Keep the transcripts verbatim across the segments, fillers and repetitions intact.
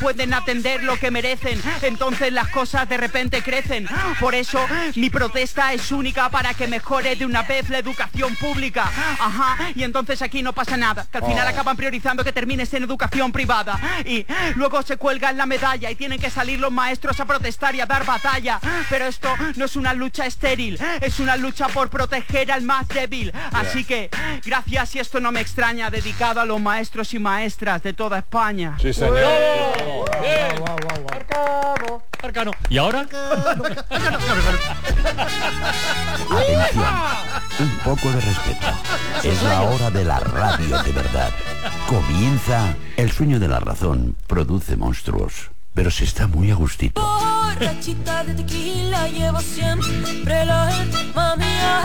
pueden atender lo que merecen, entonces las cosas de repente crecen. Por eso mi protesta es única, para que mejore de una vez la educación pública. Ajá, y entonces aquí no pasa nada, que al final Oh. acaban priorizando que termines en educación privada. Y luego se cuelgan la medalla y tienen que salir los maestros a protestar y a dar batalla. Pero esto no es una lucha estéril, es una lucha por proteger al más débil. Así que, gracias, y esto no me extraña, dedicado a los maestros y maestras de toda España. Sí, señor. Bien. Arcano. Arcano. ¿Y ahora? Atención, un poco de respeto. Es la hora de la radio de verdad. Comienza El sueño de la razón. Produce monstruos, pero se está muy a gustito. Borrachita de tequila, llevo siempre la alma mía.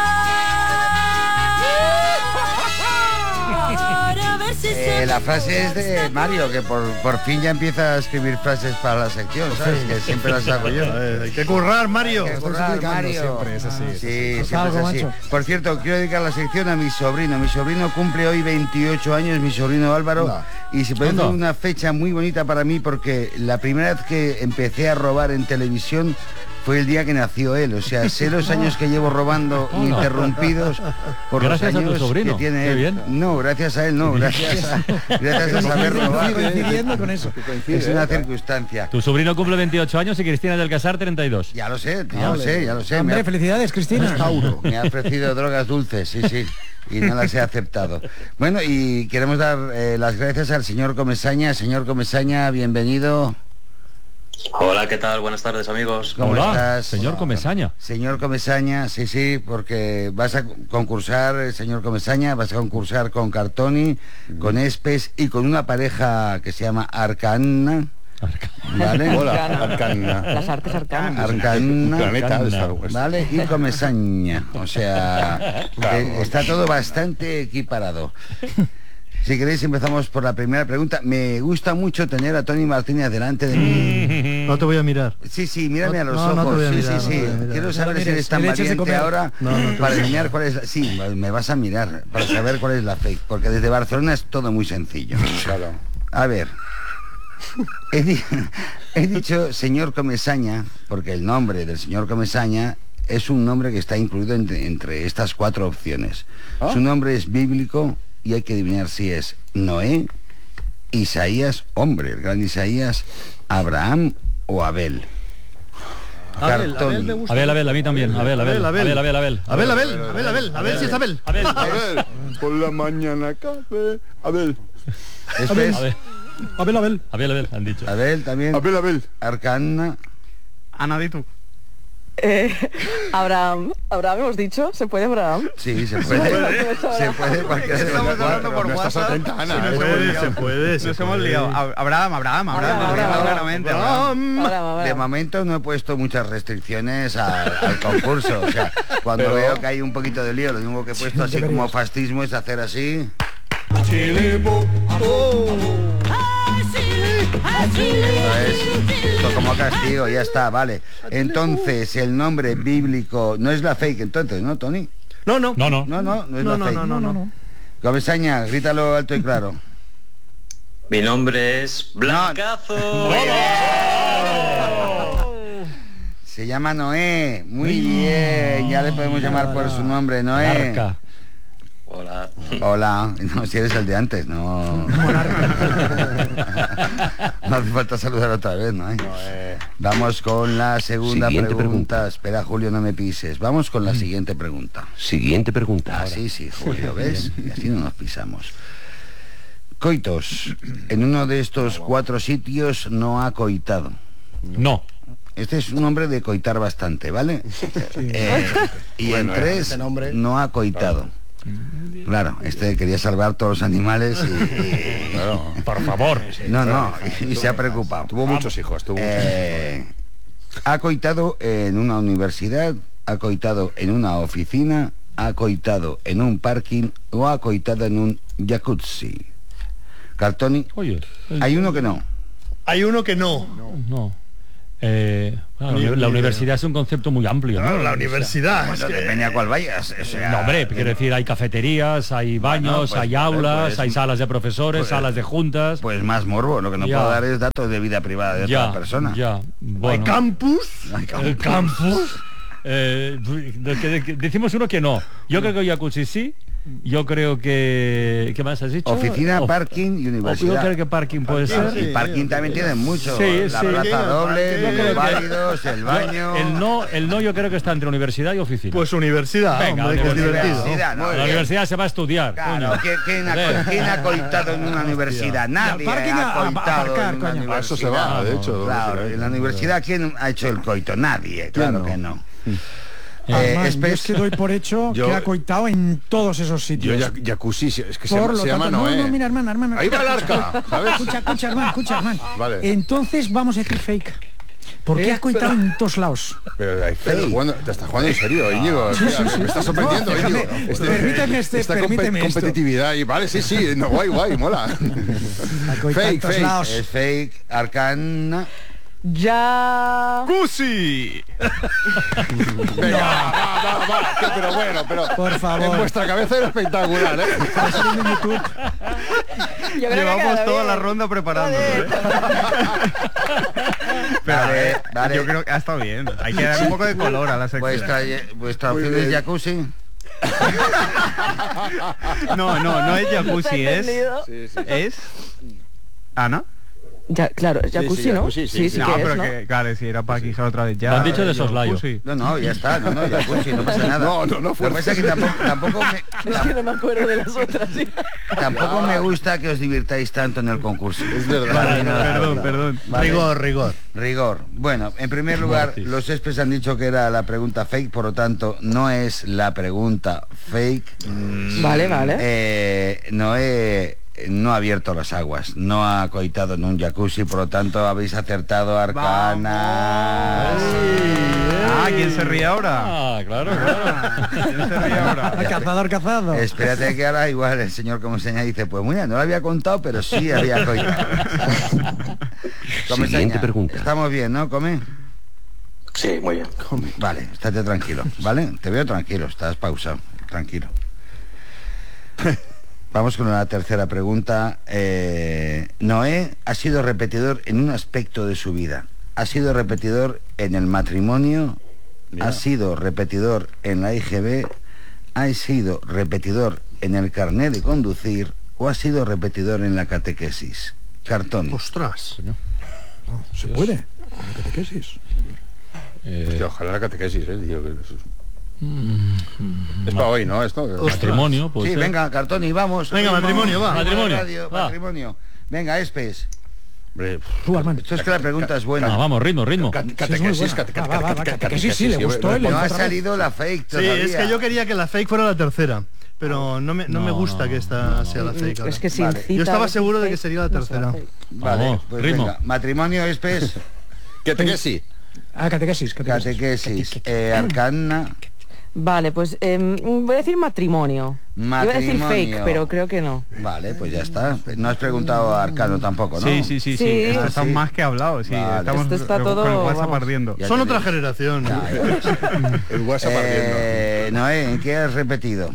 Para ver si se Eh, la me frase es de pasa. Mario, que por, por fin ya empieza a escribir frases para la sección, ¿sabes? Que siempre las hago yo. Eh, Hay que currar, Mario. Hay que currar, Mario. siempre, es así. Sí, Haz siempre algo, es así. macho. Por cierto, quiero dedicar la sección a mi sobrino. Mi sobrino cumple hoy veintiocho años, mi sobrino Álvaro. No. Y se puede Anda. hacer una fecha muy bonita para mí, porque la primera vez que empecé a robar en televisión fue el día que nació él. O sea, sé los años que llevo robando interrumpidos por Gracias a los tu años sobrino. que tiene Qué él. bien. No, gracias a él, no, gracias a, gracias a saber robar. Coincidiendo con eso. Es una circunstancia. Tu sobrino cumple veintiocho años y Cristina del Casar treinta y dos. Ya lo sé, ya lo sé, ya lo sé. Me Hombre, ha- felicidades, Cristina. Me ha ofrecido drogas dulces, sí, sí, y no las he aceptado. Bueno, y queremos dar eh, las gracias al señor Comesaña. Señor Comesaña, bienvenido. Hola, ¿qué tal? Buenas tardes, amigos. ¿Cómo Hola, estás? señor Comesaña. Señor Comesaña, sí, sí, porque vas a concursar, eh, señor Comesaña, vas a concursar con Cartoni, con Espes y con una pareja que se llama Arcana. ¿Vale? Hola, Arcana. Las artes arcanas. Arcana. Planeta de Star Wars. Vale, y Comesaña. O sea, eh, está todo bastante equiparado. Si queréis empezamos por la primera pregunta. Me gusta mucho tener a Tony Martínez delante de mí. No te voy a mirar. Sí, sí, mírame a los No, no te ojos. voy a sí, mirar, sí, no te sí. voy a mirar. Quiero No saber me si mires, eres tan ni le eches de valiente comer. ahora No, no te para voy a enseñar cuál es la... Sí, me vas a mirar para saber cuál es la fake, porque desde Barcelona es todo muy sencillo. Claro. A ver, he, di- he dicho señor Comesaña, porque el nombre del señor Comesaña es un nombre que está incluido entre, entre estas cuatro opciones. ¿Ah? Su nombre es bíblico y hay que adivinar si es Noé, Isaías, hombre, el gran Isaías, Abraham o Abel. Abel, Cartoni. Abel me gusta. Abel, Abel, a mí también. Abel, Abel, Abel, Abel, Abel. Abel, Abel, Abel, Abel, Abel, si es Abel. Abel. A ver, por la mañana café. Abel. Después, Abel, Abel, Abel. Abel, Abel, han dicho. Abel también, Abel, Abel. Arcana. Ana, di tú. Eh, Abraham. Abraham hemos dicho. ¿Se puede Abraham? Sí, se puede. Se puede cualquiera de los Estamos hablando cuatro. por No estás WhatsApp. atenta, Ana, Sí, ¿eh? nos hemos liado. Se puede, se Nos hemos puede. liado. Ab- Abraham, Abraham, Abraham. Abraham, nos Abraham, liamos Abraham. claramente, Abraham. Abraham, Abraham. De momento no he puesto muchas restricciones al, al concurso. O sea, cuando Pero- veo que hay un poquito de lío, lo único que he puesto así deberías. como fascismo es hacer así. Esto es esto como castigo, ya está, vale. Entonces, el nombre bíblico no es la fake, entonces, ¿no, Tony? No, no. No, no. No, no, no es No, la no, fake. no, no, no. Comesaña, grítalo alto y claro. Mi nombre es Blancazo. Se llama Noé. Muy bien, ya le podemos llamar por su nombre, Noé. Arca. Hola. Hola, no, si eres el de antes, no. No hace falta saludar otra vez, ¿no? ¿Eh? Vamos con la segunda Siguiente pregunta. pregunta. Espera, Julio, no me pises. Vamos con la siguiente pregunta. Siguiente pregunta. Ah, sí, sí, Julio, ¿ves? Y así no nos pisamos. Coitos, en uno de estos cuatro sitios no ha coitado. No. Este es un nombre de coitar bastante, ¿vale? Eh, y Bueno, en tres este nombre- no ha coitado. Claro, este quería salvar todos los animales y... y- Claro. Por favor. no, no, y, se ha preocupado. Tuvo muchos hijos, tuvo muchos hijos. Eh, ha coitado en una universidad, ha coitado en una oficina, ha coitado en un parking o ha coitado en un jacuzzi. Cartoni, Oye. hay uno que no. Hay uno que no. No. Eh, bueno, Ni- la ni universidad es un concepto muy amplio, ¿no? No, la universidad. Bueno, es que- depende a cuál vayas. O sea, No, hombre, quiero decir, hay cafeterías, hay baños, pues, hay vale, aulas, pues, hay salas de profesores, pues, salas de juntas. Pues más morbo, lo que no Ya. puedo dar es datos de vida privada de ya, otra persona. ya. Hay Bueno, campus. Ay, cabrón. el campus. eh, de- de- de- decimos uno que no. Yo creo que jacuzzi sí. Yo creo que... ¿Qué más has dicho? Oficina, Of- parking y Yo universidad. creo que parking puede Parking, ser. Y parking también tienen mucho. Sí, la sí. plaza Sí, doble, yo creo los que- válidos, el baño. El no, el no yo creo que está entre universidad y oficina. Pues universidad, Venga, hombre, que es universidad. divertido. Universidad, ¿no? la universidad se va a estudiar. Claro, coño. ¿quién, quién Joder. ha, quién ha coitado en una universidad? Nadie parking ha a- a coitado aparcar, en una coño. universidad. A eso se va, de hecho. Claro, en la universidad, ¿quién ha hecho el coito? Nadie, claro no? que no. Armand, Eh, yo Espes- es que doy por hecho Yo- que ha coitado en todos esos Yo sitios. ya- jacuzzi, es que se Por llama, lo se llama tanto, Noé. no, no, mira, hermano, hermano. Ahí va el arca, ¿sabes? Escucha, escucha, hermano, escucha, hermano. Vale. Entonces vamos a decir fake. Porque ha coitado en todos lados. Pero hay fake. Jugando, te estás jugando en serio, Íñigo. Sí, sí, sí. Me estás sorprendiendo, No, déjame, Íñigo. permíteme este- esta compe- permíteme esto. competitividad y vale, sí, sí, no, guay, guay, mola. Ha coitado en Fake, todos fake. lados. Es fake, arcana. Ya... ¡Cusi! Venga, va, va, va, que- pero bueno, pero Por favor. en vuestra cabeza era espectacular, ¿eh? Está saliendo en YouTube. Yo creo que Llevamos queda toda bien. la ronda preparándonos, ¿eh? Pero, Vale, eh, vale. yo creo que ha estado bien. Hay que dar un poco de color a la sección. Vuestra, vuestra Muy opción es bien. jacuzzi. No, no, no es jacuzzi, ¿Está es... entendido? Sí, sí. Es... ¿Ana? Ya, claro, es jacuzzi, sí, ¿no? jacuzzi, sí, sí, sí. no, que pero es, ¿no? que, claro, si era para quijar otra vez ya. Lo han dicho de eh, soslayo. jacuzzi. No, no, ya está, no, no, jacuzzi, no pasa nada. No, no, no Lo que pasa es que tampoco, tampoco, me, Es que no me acuerdo de las otras, sí. tampoco me gusta que os divirtáis tanto en el concurso. Es verdad. Vale, no, perdón, perdón. Vale. Rigor, rigor. Rigor. Bueno, en primer lugar, Mortis. los Espes han dicho que era la pregunta fake, por lo tanto, no es la pregunta fake. Vale, vale. Eh, Noé no ha abierto las aguas, no ha coitado en un jacuzzi, por lo tanto, habéis acertado arcanas. Ah, ¿quién se ríe ahora? Ah, claro, claro. ¿Quién se ríe ahora? Ah, cazador, cazado. Espérate que ahora igual el señor como seña dice, pues mira, no lo había contado, pero sí había coitado. Come, Siguiente seña. pregunta. Estamos bien, ¿no? Come. Sí, muy bien. Vale, estate tranquilo, ¿vale? Te veo tranquilo, estás pausado, tranquilo. Vamos con la tercera pregunta. Eh, Noé ha sido repetidor en un aspecto de su vida. Ha sido repetidor en el matrimonio, ha sido repetidor en la I G B, ha sido repetidor en el carnet de conducir o ha sido repetidor en la catequesis. Cartón. Ostras. Se puede. La catequesis. Eh, Hostia, ojalá la catequesis, ¿eh? Tío, que eso es... Es para hoy, ¿no? Esto. matrimonio, pues. Sí, venga, Cartón, y vamos. Venga, Ritmo, matrimonio, va. ritmo de Matrimonio, radio, va. matrimonio. Venga, Espes. Hombre, Tú, Armand. Esto es que la pregunta es buena. Ah, vamos, ritmo, ritmo. cat- Sí, es muy Catequesis, buena. cate- Va, va, va, cate- va, cate- catequesis, sí, le gustó el- No ha otra vez. salido la fake Sí, todavía. es que yo quería que la fake fuera la tercera. Pero no me, no me No, gusta no, que esta sea la fake. ahora. Es que sin Vale. cita, Yo estaba a veces seguro de fake, que sería la no será tercera. fake. Vale, Vamos, pues ritmo. venga. Matrimonio, Espes. Catequesis. Ah, catequesis. Catequesis. Catequesis. Eh, arcana. Vale, pues em, voy a decir matrimonio. Iba a decir Matrimonio. fake, pero creo que no. Vale, pues ya está. No has preguntado a Arcano tampoco, ¿no? Sí, sí, sí, sí. Sí. Esto Ah, está sí. más que hablado, sí. Vale. Estamos Esto está con todo, el WhatsApp vamos. ardiendo. Ya Son te otra digo. generación. Ya, ya. El WhatsApp ardiendo. Eh, Noé, ¿en qué has repetido?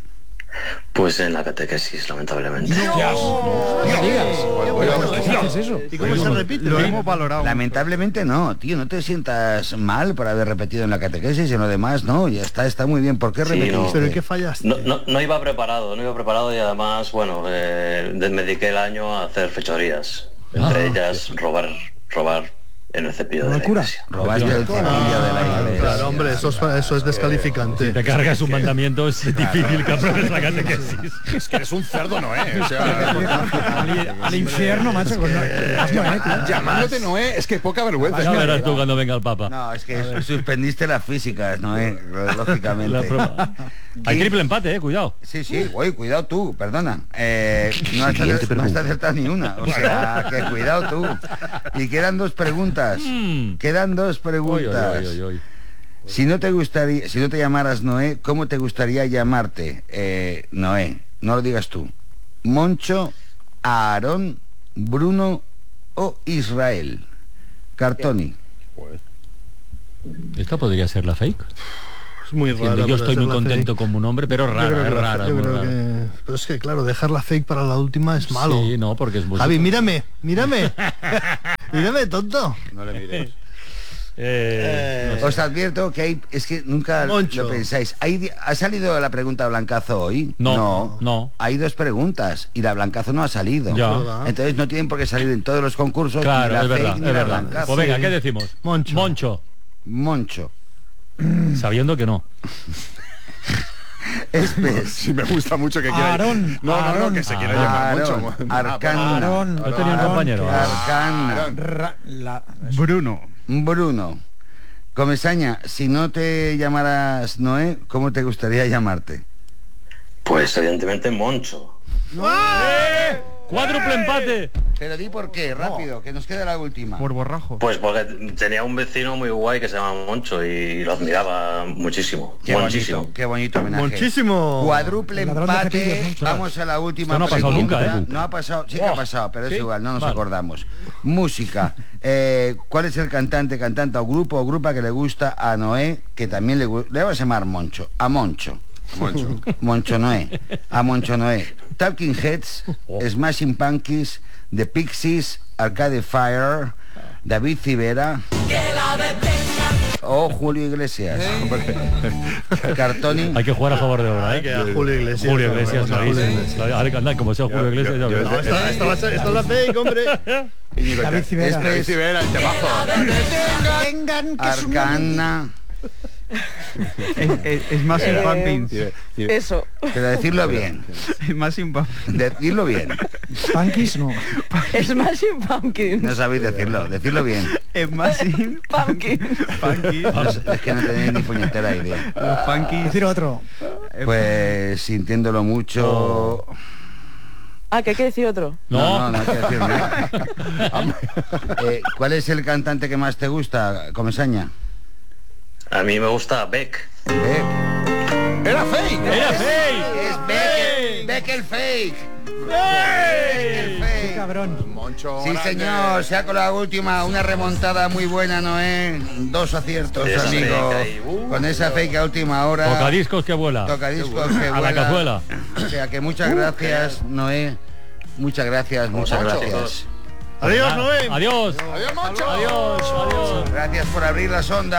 Pues en la catequesis, lamentablemente. No digas. ¿Qué es eso? ¿Y cómo se repite? Lo hemos valorado. Lamentablemente no, tío, no te sientas mal por haber repetido en la catequesis y en lo demás, no, ya está, está muy bien. ¿Por qué Sí, repetiste? no. ¿Pero en qué fallaste? No, no, no iba preparado, no iba preparado y además, bueno, eh, de- me dediqué el año a hacer fechorías. Entre Ah, ellas, robar, robar en el cepillo de la Locura. iglesia. Robaste el cepillo de la Ah, iglesia. claro, hombre, eso es, eso es Si descalificante. te cargas un mandamiento es difícil que apruebes la catequesis. Es que eres un cerdo, Noé. O sea, Al, al infierno, macho. Con, has Noé, tío. llamándote Noé, es que poca vergüenza. Ya verás tú cuando venga el Papa. No, es que suspendiste las físicas, ¿no? Eh? Lógicamente. La prueba. Hay triple empate, eh, cuidado. Sí, sí, güey, cuidado tú, perdona. Eh, no, has Siguiente acer- no has pregunta. acertado ni una. O sea, que cuidado tú. Y quedan dos preguntas. Mm. Quedan dos Oy, preguntas. oy, oy, oy. Si no te gustaría, si no te llamaras Noé, ¿cómo te gustaría llamarte? Eh, Noé, no lo digas tú. Moncho, Aarón, Bruno o Israel. Cartoni. Esta podría ser la fake. Es muy Diciendo, rara. yo para estoy muy hacer la contento fake. como un hombre, pero Yo rara, creo que es la- rara. yo muy creo rara. que- Pero es que, claro, dejar la fake para la última es malo. Sí, no, porque es muy... Javi, mírame, mírame. Mírame, tonto. No le mires. Eh, Os advierto que hay, es que nunca Moncho. lo pensáis. Hay, ¿Ha salido la pregunta Blancazo hoy? No, no. Hay dos preguntas y la Blancazo no ha salido. Ya. Entonces no tienen por qué salir en todos los concursos Claro, ni la es fake verdad, ni es la verdad. Blancazo. Pues venga, ¿qué decimos? Moncho. Moncho. Moncho. Sabiendo que no. Espes. Sí, me gusta mucho que quiera... Aarón, no, no, no, Aarón. que se quiera Aarón, llamar mucho. Arcana. Aarón, Yo tenía un Aarón, compañero. que- Arcana. Ra- la- Bruno. Bruno. Comesaña, si no te llamaras Noé, ¿cómo te gustaría llamarte? Pues evidentemente Moncho. ¡Cuádruple empate! Pero di por qué, rápido, que nos queda la última. Por borrajo. Pues porque tenía un vecino muy guay que se llama Moncho y lo admiraba muchísimo. Qué muchísimo. bonito, qué bonito homenaje. Muchísimo. Cuadruple Ladrón de empate. cepillos, Moncho. Vamos a la última Esto no ha pasado pregunta. nunca, ¿eh? No ha pasado, sí que ha pasado, pero es ¿Sí? igual, no nos Vale. acordamos. Música. Eh, ¿Cuál es el cantante, cantante o grupo o grupa que le gusta a Noé, que también le gusta? Le vamos a llamar Moncho. A Moncho. Moncho. Moncho Noé. A Moncho Noé. Talking Heads, Smashing Pumpkins, The Pixies, Arcade Fire, David Civera o Julio Iglesias. Cartoni. Hay que jugar a favor de obra, Hay que ¿eh? a Julio Iglesias. Julio Iglesias, Vamos a ¿sabéis? Julio Iglesias. Ahora que andar como sea Julio Yo- Iglesias. yo- ya yo- ves. No, esta, esta va a ser, esta es la fake, hombre. Íñigo, David te- Civera. Este David es Civera, el temazo. Vengan, que es un Arcana. Es, es, es más Eh, Pumpkins. Tiene- tiene- Eso. Pero decirlo bien. Es más Pumpkins. Decirlo bien. Punkis, no. Smashing Pumpkins. No sabéis decirlo. Decirlo bien. Es más Pumpkins. Pumpkins. No sé, es que no tenéis ni puñetera idea. Los Pumpkins. Decir otro. Pues sintiéndolo mucho. Ah, que hay que decir otro. No, No. no, no hay que decir nada. Eh, ¿Cuál es el cantante que más te gusta, Comesaña? A mí me gusta Beck. Beck. ¡Era fake! ¡Era fake! Es Beck, Beck el fake. Beck el Qué fake. cabrón. Moncho Sí, grande. señor, se ha con la última, una remontada muy buena, Noé. Dos aciertos, Esa amigo. fake ahí, uh, Con esa fake a última hora. Tocadiscos que vuela. Tocadiscos que A la vuela. cazuela. O sea que muchas gracias, Noé. Muchas gracias, muchas Moncho. gracias. Adiós, Noé. Adiós. ¡Adiós, Moncho! Adiós. Adiós. Gracias por abrir las ondas.